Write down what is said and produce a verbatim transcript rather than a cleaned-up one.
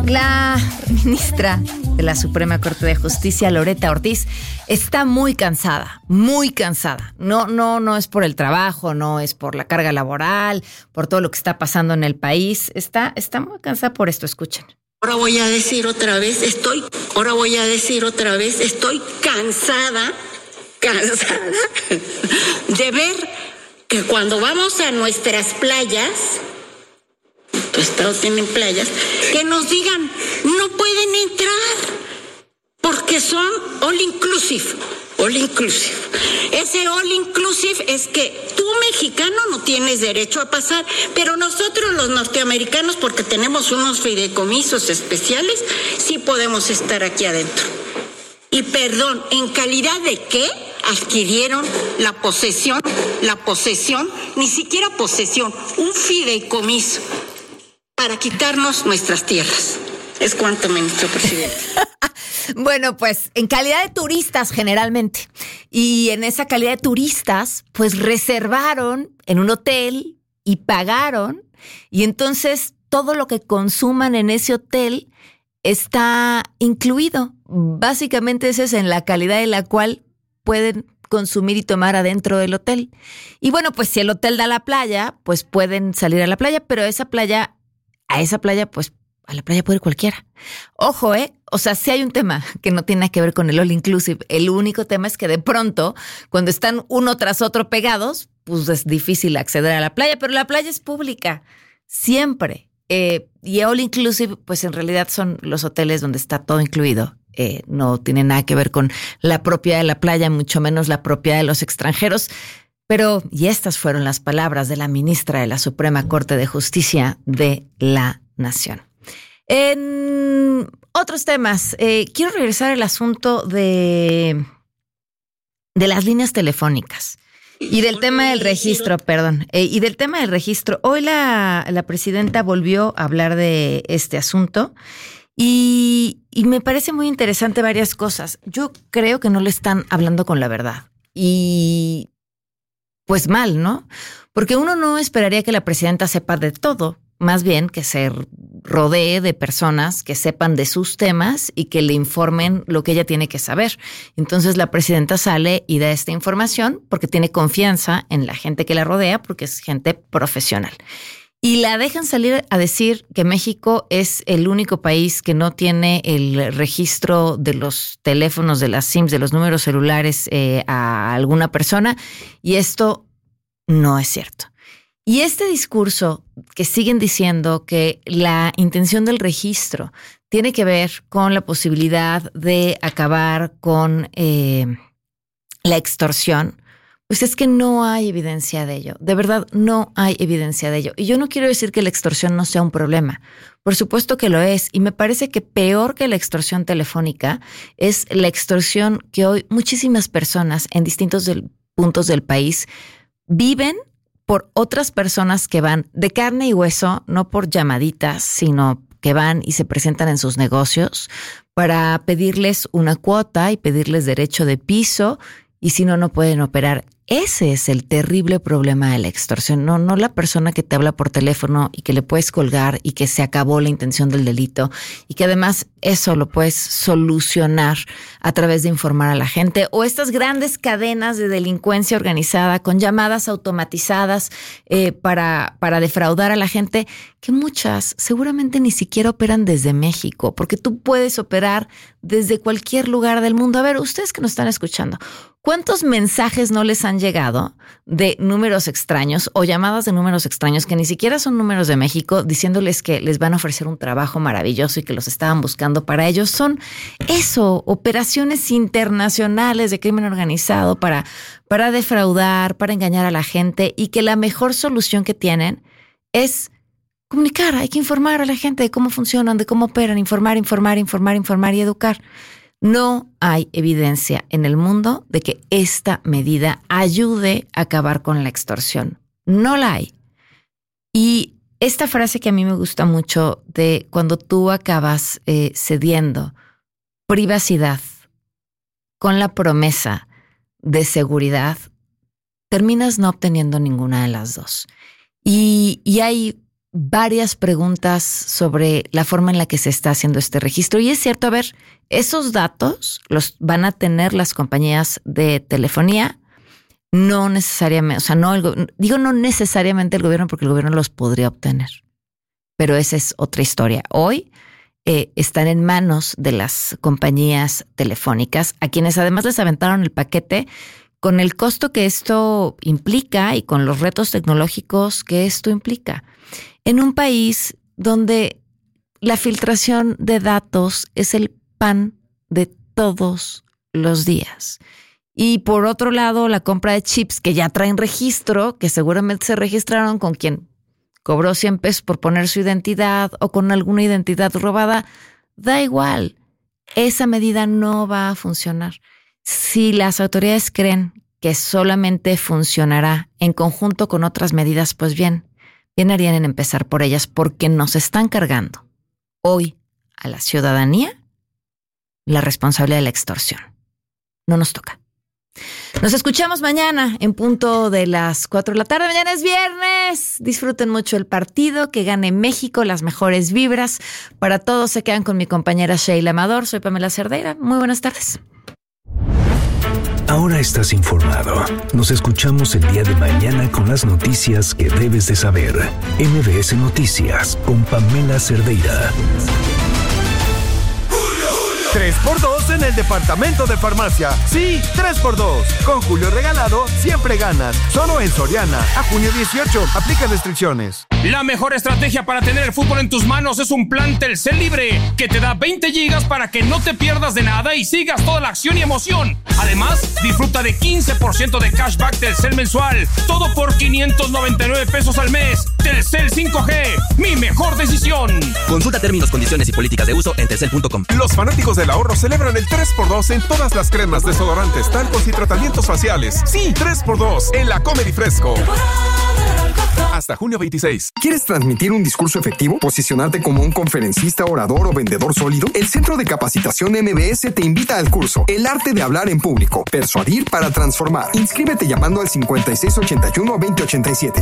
La ministra de la Suprema Corte de Justicia, Loretta Ortiz, está muy cansada, muy cansada. No, no, no es por el trabajo, no es por la carga laboral, por todo lo que está pasando en el país. Está, está muy cansada por esto, escuchen. Ahora voy a decir otra vez, estoy, ahora voy a decir otra vez, estoy cansada, cansada de ver que cuando vamos a nuestras playas, tu estado tiene playas, que nos digan, no pueden entrar, porque son all inclusive, all inclusive. Ese all inclusive es que tú, mexicano, no tienes derecho a pasar, pero nosotros los norteamericanos, porque tenemos unos fideicomisos especiales, sí podemos estar aquí adentro. Y perdón, ¿en calidad de qué adquirieron la posesión, la posesión, ni siquiera posesión, un fideicomiso para quitarnos nuestras tierras? Es cuanto, ministro presidente. Bueno, pues en calidad de turistas generalmente. Y en esa calidad de turistas, pues reservaron en un hotel y pagaron. Y entonces todo lo que consuman en ese hotel está incluido. Básicamente esa es en la calidad en la cual pueden consumir y tomar adentro del hotel. Y bueno, pues si el hotel da la playa, pues pueden salir a la playa, pero esa playa, a esa playa, pues a la playa puede ir cualquiera. Ojo, ¿eh? O sea, sí hay un tema que no tiene nada que ver con el all inclusive. El único tema es que de pronto, cuando están uno tras otro pegados, pues es difícil acceder a la playa, pero la playa es pública, siempre. Eh, y all inclusive, pues en realidad son los hoteles donde está todo incluido. Eh, no tiene nada que ver con la propiedad de la playa, mucho menos la propiedad de los extranjeros. Pero, y estas fueron las palabras de la ministra de la Suprema Corte de Justicia de la Nación. En otros temas, eh, quiero regresar al asunto de, de las líneas telefónicas y del tema del registro, perdón, eh, y del tema del registro. Hoy la, la presidenta volvió a hablar de este asunto y, y me parece muy interesante varias cosas. Yo creo que no le están hablando con la verdad y pues mal, ¿no? Porque uno no esperaría que la presidenta sepa de todo. Más bien que se rodee de personas que sepan de sus temas y que le informen lo que ella tiene que saber. Entonces la presidenta sale y da esta información porque tiene confianza en la gente que la rodea, porque es gente profesional. Y la dejan salir a decir que México es el único país que no tiene el registro de los teléfonos, de las SIMs, de los números celulares eh, a alguna persona. Y esto no es cierto. Y este discurso que siguen diciendo que la intención del registro tiene que ver con la posibilidad de acabar con eh, la extorsión, pues es que no hay evidencia de ello. De verdad, no hay evidencia de ello. Y yo no quiero decir que la extorsión no sea un problema. Por supuesto que lo es. Y me parece que peor que la extorsión telefónica es la extorsión que hoy muchísimas personas en distintos del, puntos del país viven por otras personas que van de carne y hueso, no por llamaditas, sino que van y se presentan en sus negocios para pedirles una cuota y pedirles derecho de piso, y si no, no pueden operar. Ese es el terrible problema de la extorsión, no, no la persona que te habla por teléfono y que le puedes colgar y que se acabó la intención del delito y que además eso lo puedes solucionar a través de informar a la gente, o estas grandes cadenas de delincuencia organizada con llamadas automatizadas eh, para, para defraudar a la gente, que muchas seguramente ni siquiera operan desde México, porque tú puedes operar desde cualquier lugar del mundo. A ver, ustedes que nos están escuchando, ¿cuántos mensajes no les han llegado de números extraños o llamadas de números extraños que ni siquiera son números de México, diciéndoles que les van a ofrecer un trabajo maravilloso y que los estaban buscando para ellos? Son eso, operaciones internacionales de crimen organizado para, para defraudar, para engañar a la gente, y que la mejor solución que tienen es comunicar. Hay que informar a la gente de cómo funcionan, de cómo operan, informar, informar, informar, informar y educar. No hay evidencia en el mundo de que esta medida ayude a acabar con la extorsión. No la hay. Y esta frase que a mí me gusta mucho de cuando tú acabas eh, cediendo privacidad con la promesa de seguridad, terminas no obteniendo ninguna de las dos. Y, y hay varias preguntas sobre la forma en la que se está haciendo este registro. Y es cierto, a ver, esos datos los van a tener las compañías de telefonía, no necesariamente, o sea, no el, digo no necesariamente el gobierno, porque el gobierno los podría obtener. Pero esa es otra historia. Hoy eh, están en manos de las compañías telefónicas, a quienes además les aventaron el paquete con el costo que esto implica y con los retos tecnológicos que esto implica. En un país donde la filtración de datos es el pan de todos los días. Y por otro lado, la compra de chips que ya traen registro, que seguramente se registraron con quien cobró cien pesos por poner su identidad o con alguna identidad robada, da igual. Esa medida no va a funcionar. Si las autoridades creen que solamente funcionará en conjunto con otras medidas, pues bien, bien harían en empezar por ellas, porque nos están cargando hoy a la ciudadanía la responsabilidad de la extorsión. No nos toca. Nos escuchamos mañana en punto de las cuatro de la tarde. Mañana es viernes. Disfruten mucho el partido. Que gane México. Las mejores vibras. Para todos se quedan con mi compañera Sheila Amador. Soy Pamela Cerdeira. Muy buenas tardes. Ahora estás informado. Nos escuchamos el día de mañana con las noticias que debes de saber. M B S Noticias con Pamela Cerdeira. tres por dos en el departamento de farmacia. Sí, tres por dos. Con Julio Regalado, siempre ganas. Solo en Soriana. A junio dieciocho. Aplica restricciones. La mejor estrategia para tener el fútbol en tus manos es un plan Telcel Libre, que te da veinte gigas para que no te pierdas de nada y sigas toda la acción y emoción. Además, disfruta de quince por ciento de cashback Telcel mensual. Todo por quinientos noventa y nueve pesos al mes. Telcel cinco G. Mi mejor decisión. Consulta términos, condiciones y políticas de uso en telcel punto com. Los fanáticos del ahorro celebran el tres por dos en todas las cremas, desodorantes, talcos y tratamientos faciales. Sí, tres por dos en la Comer y Fresco. Hasta junio veintiséis. ¿Quieres transmitir un discurso efectivo? ¿Posicionarte como un conferencista, orador o vendedor sólido? El Centro de Capacitación M B S te invita al curso El Arte de Hablar en Público. Persuadir para Transformar. Inscríbete llamando al cincuenta y seis ochenta y uno veinte ochenta y siete.